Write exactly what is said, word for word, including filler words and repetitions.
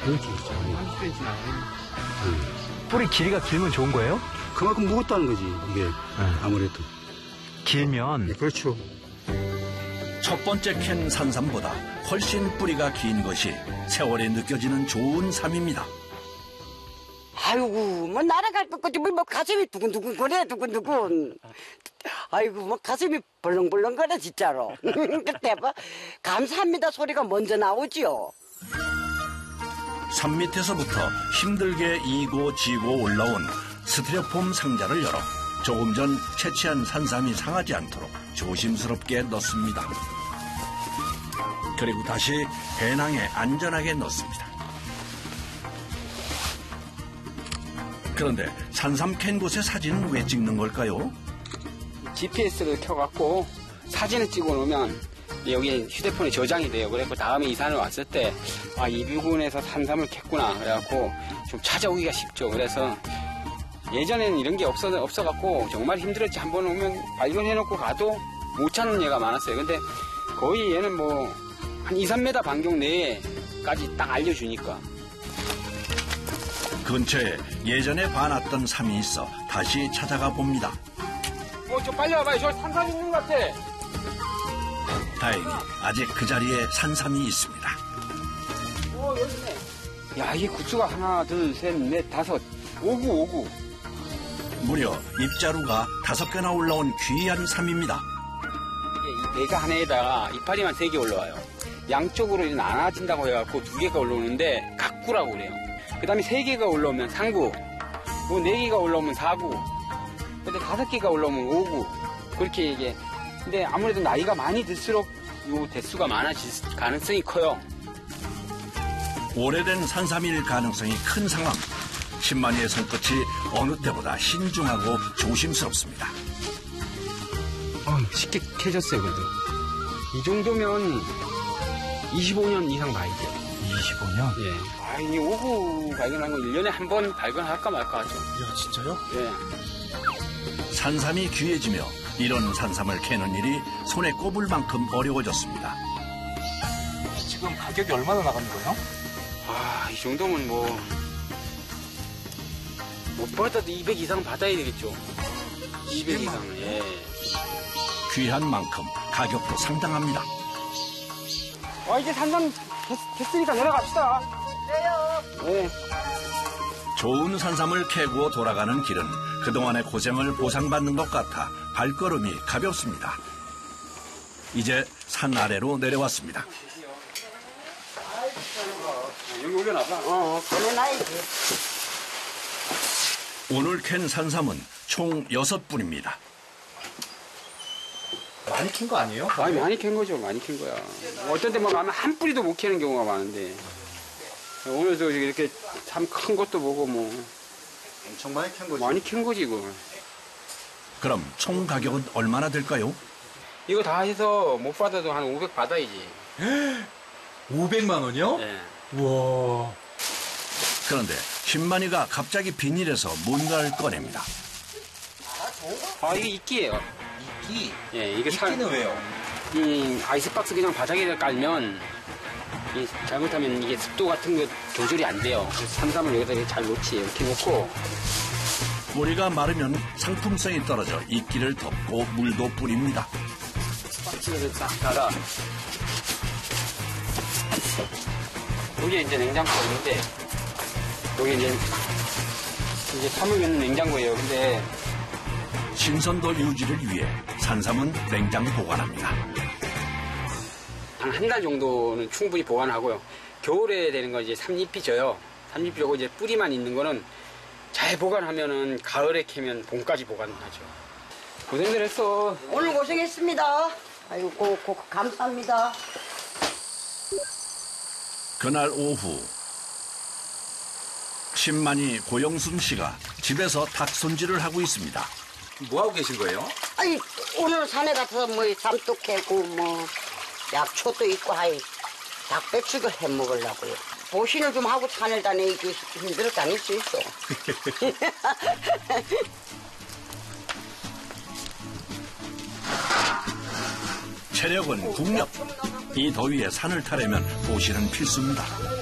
그렇지, 삼십 센티미터 나요. 응. 뿌리 길이가 길면 좋은 거예요? 그만큼 무겁다는 거지, 이게. 네. 아무래도. 길면? 네, 그렇죠. 첫 번째 캔 산삼보다 훨씬 뿌리가 긴 것이 세월에 느껴지는 좋은 삶입니다. 아이고, 뭐 날아갈 것 같지, 뭐 가슴이 두근두근 거려, 두근두근. 아이고, 뭐 가슴이 벌렁벌렁 거려, 진짜로. 그때 뭐, 감사합니다 소리가 먼저 나오지요. 산 밑에서부터 힘들게 이고 지고 올라온 스티로폼 상자를 열어 조금 전 채취한 산삼이 상하지 않도록 조심스럽게 넣습니다. 그리고 다시 배낭에 안전하게 넣습니다. 그런데 산삼 캔 곳의 사진은 왜 찍는 걸까요? 지피에스를 켜갖고 사진을 찍어 놓으면 여기 휴대폰에 저장이 돼요. 그래서 다음에 이 산을 왔을 때, 아, 이 부근에서 산삼을 캤구나. 그래갖고 좀 찾아오기가 쉽죠. 그래서 예전에는 이런 게 없어, 없어갖고 정말 힘들었지. 한 번 오면 발견해놓고 가도 못 찾는 얘가 많았어요. 근데 거의 얘는 뭐 한 이, 삼 미터 반경 내에까지 딱 알려주니까. 근처에 예전에 봐놨던 삼이 있어 다시 찾아가 봅니다. 어, 좀 빨리 와봐요. 저 산삼이 있는 것 같아. 다행히 아직 그 자리에 산삼이 있습니다. 어, 여기 있네. 야, 이 구추가 하나, 둘, 셋, 넷, 다섯, 오구, 오구. 무려 잎자루가 다섯 개나 올라온 귀한 삼입니다. 이 대가 하나에다가 이파리만 세 개 올라와요. 양쪽으로 이제 나눠진다고 해갖고 두 개가 올라오는데 각구라고 그래요. 그 다음에 세 개가 올라오면 상구, 뭐 네 개가 올라오면 사구, 근데 다섯 개가 올라오면 오구. 그렇게 이게. 근데 아무래도 나이가 많이 들수록 요 대수가 많아질 가능성이 커요. 오래된 산삼일 가능성이 큰 상황. 신만이의 손끝이 어느 때보다 신중하고 조심스럽습니다. 아, 쉽게 캐졌어요, 그래도. 이 정도면 이십오 년 이상 봐야 돼요. 이십오 년? 예. 아, 이 오구 발견한 거 일 년에 한 번 발견할까 말까 하죠. 이야, 진짜요? 예. 산삼이 귀해지며 이런 산삼을 캐는 일이 손에 꼽을 만큼 어려워졌습니다. 지금 가격이 얼마나 나가는 거예요? 아, 이 정도면 뭐, 못 받아도 이백 이상 받아야 되겠죠. 이백 이상, 예. 귀한 만큼 가격도 상당합니다. 아, 이제 산삼 됐으니까 내려갑시다. 네요. 네. 좋은 산삼을 캐고 돌아가는 길은 그동안의 고생을 보상받는 것 같아 발걸음이 가볍습니다. 이제 산 아래로 내려왔습니다. 여기 올려놔봐. 어, 꺼내놔야지. 오늘 캔 산삼은 총 여섯 분입니다. 많이 캔 거 아니에요? 많이, 많이 캔 거죠. 많이 캔 거야. 어떤 데만 가면 한 뿌리도 못 캐는 경우가 많은데. 오늘도 이렇게 참 큰 것도 보고 뭐. 엄청 많이 캔 거지. 많이 캔 거지, 이거. 그럼 총 가격은 얼마나 될까요? 이거 다 해서 못 받아도 한 오백 받아야지. 오백만 원이요? 예. 우와. 그런데 신만이가 갑자기 비닐에서 뭔가를 꺼냅니다. 아, 이게 이끼예요. 이끼? 예, 이게 살. 이끼는 왜요? 이 아이스박스 그냥 바닥에 깔면 이 잘못하면 이게 습도 같은 거 조절이 안 돼요. 그래서 산삼을 여기다 이렇게 잘 놓지. 이렇게 놓고 뿌리가 마르면 상품성이 떨어져 이끼를 덮고 물도 뿌립니다. 박스를 딱 닫아. 여기 이제 냉장고인데 여기 이제 이제 삼으면 냉장고예요. 근데 신선도 유지를 위해 산삼은 냉장 보관합니다. 한 한 달 정도는 충분히 보관하고요. 겨울에 되는 건 이제 삼잎이 져요. 삼잎이 져고 이제 뿌리만 있는 거는 잘 보관하면은 가을에 캐면 봄까지 보관하죠. 고생들 했어. 오늘 고생했습니다. 아이고, 고, 고, 감사합니다. 그날 오후 신만이 고영순 씨가 집에서 닭 손질을 하고 있습니다. 뭐 하고 계신 거예요? 아니, 오늘 산에 가서 뭐 삼도 캐고 뭐 약초도 있고 하이 닭배추도 해 먹으려고요. 보신을 좀 하고 산을 다니기 힘들어 다닐 수 있어. 체력은 국력. 이 더위에 산을 타려면 보신은 필수입니다.